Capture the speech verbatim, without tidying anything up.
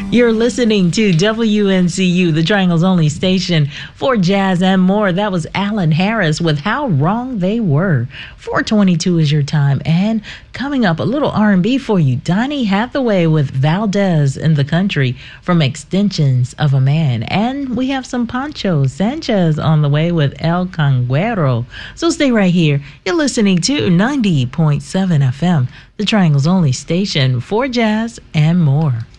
You're listening to W N C U, the Triangle's only station for jazz and more. That was Alan Harris with How Wrong They Were. four twenty-two is your time. And coming up, a little R and B for you. Donny Hathaway with Valdez in the Country from Extensions of a Man. And we have some Pancho Sanchez on the way with El Canguero. So stay right here. You're listening to ninety point seven F M, the Triangle's only station for jazz and more.